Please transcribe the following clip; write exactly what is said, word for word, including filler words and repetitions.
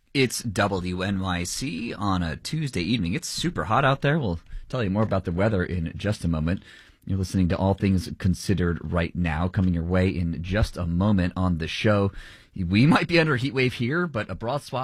It's W N Y C on a Tuesday evening. It's super hot out there. We'll tell you more about the weather in just a moment. You're listening to All Things Considered right now, coming your way in just a moment on the show. We might be under a heat wave here, but a broad swath